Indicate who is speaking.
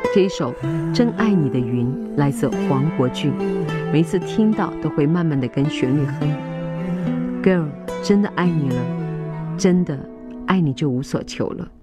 Speaker 1: 这一首《真爱你的云》来自黄国俊，每次听到都会慢慢的跟旋律哼。Girl， 真的爱你了，真的爱你就无所求了。